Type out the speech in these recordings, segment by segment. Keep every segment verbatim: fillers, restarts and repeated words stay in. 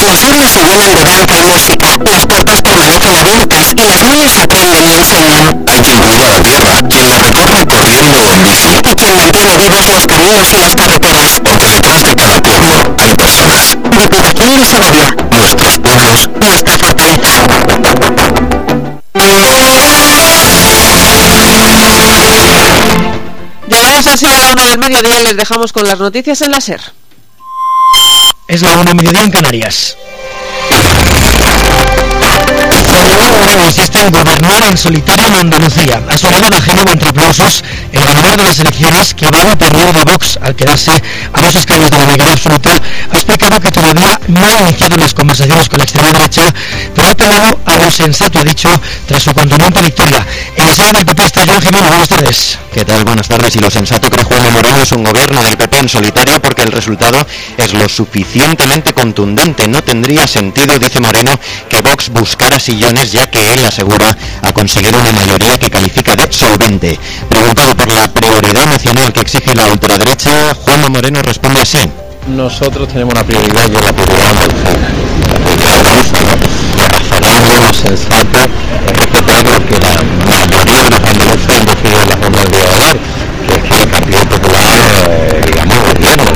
Las aulas se llenan de blanca música, las puertas permanecen abiertas y las niñas aprenden y enseñan. Hay quien cuida la tierra, quien la recorre corriendo o en bici. Y quien mantiene vivos los caminos y las carreteras. Porque detrás de cada pueblo hay personas. Diputación de Segovia. Nuestros pueblos. Nuestra fortaleza. Llegamos así a la una del mediodía y les dejamos con las noticias en la SER. Es la una mediodía en Canarias. Insiste en gobernar en solitario en Andalucía. Ha sonado la ajeno entre aplausos el ganador de las elecciones, que avala perdido de Vox al quedarse a dos escaños de la mayoría absoluta. Ha explicado que todavía no ha iniciado las conversaciones con la extrema derecha, pero ha apelado a lo sensato, ha dicho, tras su contundente victoria. En la sede del P P está Joan Jiménez. Buenas tardes. ¿Qué tal? Buenas tardes. Y lo sensato cree Juanma Moreno es un gobierno del P P en solitario, porque el resultado es lo suficientemente contundente. No tendría sentido, dice Moreno, que Vox buscara sillones, ya que él asegura a conseguir una mayoría que califica de solvente. Preguntado por la prioridad nacional que exige la ultraderecha, Juanma Moreno responde así. Nosotros tenemos una prioridad y es la prioridad andaluza. La prioridad andaluza, lo razonable, lo sensato, es respetar lo que la mayoría de los andaluces han decidido en las jornadas de hogar, que es que el Partido Popular, eh, digamos, gobierno.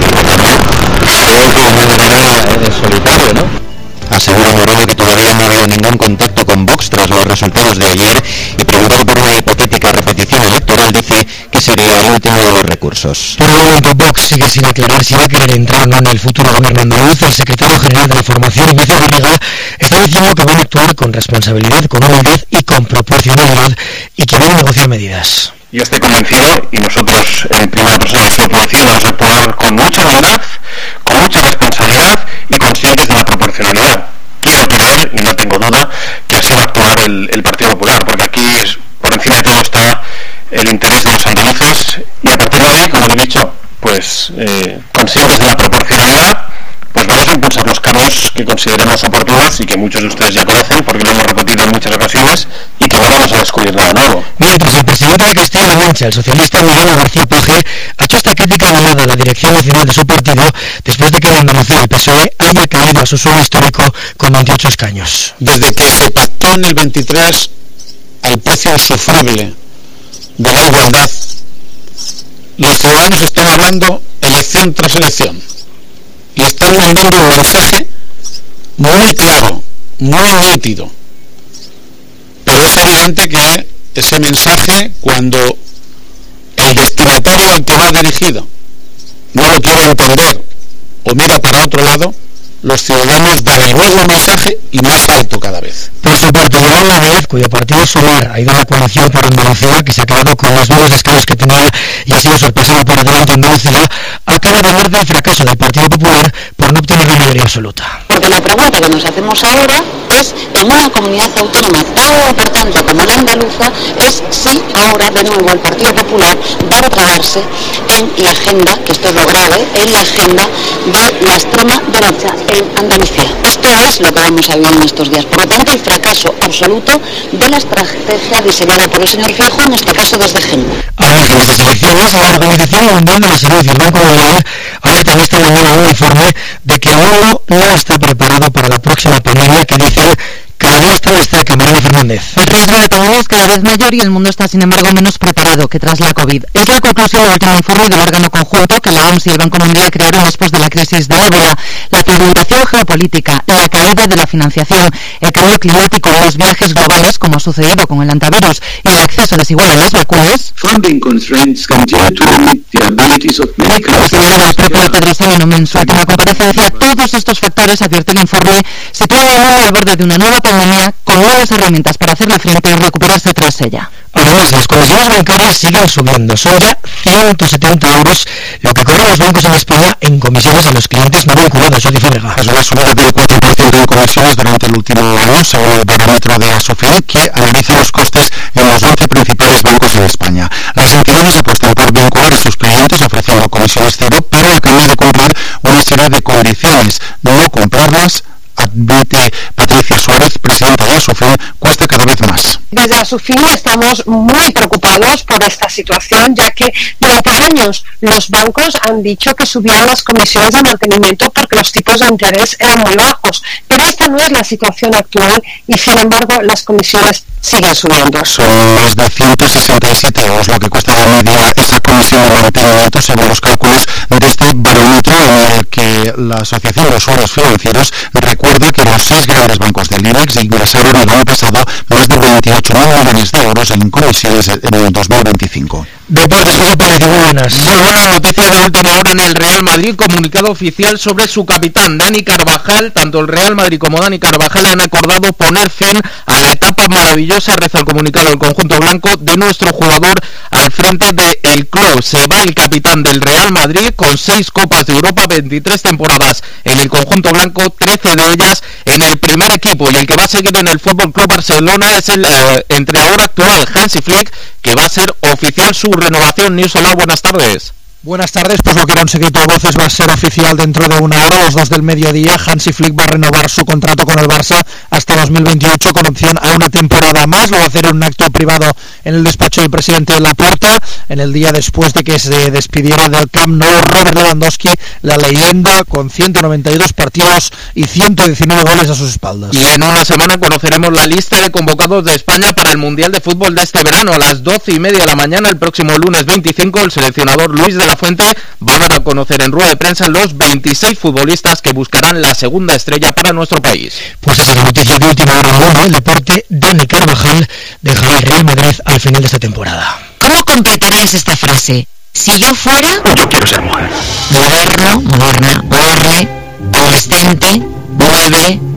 Creo que no debería en solitario, ¿no? Asegura Moreno que todavía no ha habido ningún contacto con Vox tras los resultados de ayer, y preguntado por una hipotética repetición electoral dice que sería el último de los recursos. Por el momento Vox sigue sin aclarar si va a querer entrar o no en el futuro gobierno andaluz. El secretario general de la formación, Ignacio Garriga, está diciendo que van a actuar con responsabilidad, con humildad y con proporcionalidad, y que van a negociar medidas. Yo estoy convencido, y nosotros en primera persona estoy convencido, vamos a actuar con mucha humildad, con mucha responsabilidad y conscientes de la proporcionalidad. Quiero creer, y no tengo duda, que así va a actuar el, el Partido Popular, porque aquí es, por encima de todo está el interés de los andaluces, y a partir de ahí, como he dicho, pues eh, conscientes de la proporcionalidad, pues vamos a impulsar los cambios que consideremos oportunos y que muchos de ustedes ya conocen, porque lo hemos repetido en muchas ocasiones, y que no vamos a descubrir nada nuevo. Mientras, el presidente de Castilla-La Mancha, el socialista Miguel García Paje, ha hecho esta crítica velada a la dirección nacional de su partido después de que en Andalucía el P S O E haya caído a su suelo histórico con veintiocho escaños. Desde que se pactó en el veintitrés al precio insufrible de la igualdad, los ciudadanos están hablando elección tras elección y están mandando un mensaje muy claro, muy nítido, pero es evidente que ese mensaje, cuando el destinatario al que va dirigido no lo quiere entender o mira para otro lado, los ciudadanos dan el mismo mensaje y más alto cada vez. Por su parte, Yolanda Díaz, cuyo partido Solar ha ido a la coalición por Andalucía, que se ha quedado con los mismos escaños que tenía y ha sido sorpresada por adelante Andalucía, acaba de hablar del fracaso del Partido Popular por no obtener la mayoría absoluta. Porque la pregunta que nos hacemos ahora es, en una comunidad autónoma tan importante como la andaluza, es si ahora de nuevo el Partido Popular va a retragarse en la agenda, que esto es lo grave, en la agenda de la extrema derecha en Andalucía. Esto es lo que vamos a vivir en estos días. Por lo tanto, el fracaso absoluto de la estrategia diseñada por el señor Feijóo, en este caso desde Génova. Además de las elecciones, la Organización Mundial de la Salud y el Banco Mundial alertan esta mañana en un informe de que el mundo no está preparado para la próxima pandemia que dicen cada día está más cerca. Mariana Fernández. El riesgo de todo es cada vez mayor y el mundo está, sin embargo, menos preparado que tras la COVID. Es la conclusión del último informe del órgano conjunto que la O M S y el Banco Mundial crearon después de la crisis de ébola. La fragmentación geopolítica, la caída de la financiación, el cambio climático, los viajes globales, como ha sucedido con el antivirus, y el acceso desigual a las vacunas. Funding constraints continue to limit the abilities of many countries. Señala el propio Tedros Adhanom en su última comparecencia, todos estos factores, advierte el informe, sitúan al mundo al borde de una nueva pandemia con nuevas herramientas para hacerle frente y recuperarse tras ella. Además, las comisiones bancarias siguen subiendo. Son ya ciento setenta euros lo que cobran los bancos en España en comisiones a los clientes no vinculados. Jordi Fábrega. Es una subida del cuatro por ciento en comisiones durante el último año, según el barómetro de Asofin, que analiza los costes en los once principales bancos en España. Las entidades apuestan por vincular a sus clientes ofreciendo comisiones cero, pero a cambio de cumplir una serie de condiciones. No comprarlas, admite Patricia Suárez, presidenta de Asofin, cuesta cada una vez más. Desde Asufin estamos muy preocupados por esta situación, ya que durante años los bancos han dicho que subían las comisiones de mantenimiento porque los tipos de interés eran muy bajos, pero esta no es la situación actual y sin embargo las comisiones siguen subiendo. Son más de ciento sesenta y siete euros lo que cuesta de media esa comisión de mantenimiento según los cálculos de este barómetro en el que la Asociación de Usuarios Financieros recuerda que los seis grandes bancos del IBEX ingresaron el año pasado más de veintiocho mil millones de euros en comisiones en el dos mil veinticinco. Deportes, José Pérez, muy buenas. Muy buena noticia de última hora en el Real Madrid, comunicado oficial sobre su capitán, Dani Carvajal. Tanto el Real Madrid como Dani Carvajal han acordado poner fin a la etapa maravillosa, reza el comunicado del conjunto blanco, de nuestro jugador al frente del club. Se va el capitán del Real Madrid con seis Copas de Europa, veintitrés temporadas en el conjunto blanco, trece de ellas en el primer equipo, y el que va a seguir en el F C Barcelona es el eh, entrenador actual, Hansi Flick, que va a ser oficial su renovación. News Hola, buenas tardes. Buenas tardes, pues lo que era un secreto a voces va a ser oficial dentro de una hora, a las dos del mediodía. Hansi Flick va a renovar su contrato con el Barça hasta dos mil veintiocho con opción a una temporada más. Lo va a hacer en un acto privado en el despacho del presidente Laporta, en el día después de que se despidiera del Camp Nou Robert Lewandowski, la leyenda, con ciento noventa y dos partidos y ciento diecinueve goles a sus espaldas. Y en una semana conoceremos la lista de convocados de España para el Mundial de Fútbol de este verano. A las doce y media de la mañana, el próximo lunes veinticinco, el seleccionador Luis de la Fuente va a dar a conocer en rueda de prensa los veintiséis futbolistas que buscarán la segunda estrella para nuestro país. Pues esa es la noticia de última hora. Bueno, el deporte, Dani Carvajal dejará el Real Madrid al final de esta temporada. ¿Cómo completarías esta frase? Si yo fuera... Yo quiero ser mujer. Moderno, moderna, O R, adolescente, nueve...